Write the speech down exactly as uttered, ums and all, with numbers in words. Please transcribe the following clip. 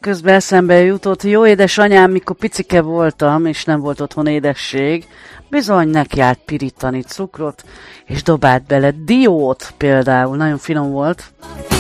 közben eszembe jutott, jó édesanyám, mikor picike voltam, és nem volt otthon édesség, bizony nekiállt pirítani cukrot, és dobált bele diót például, nagyon finom volt.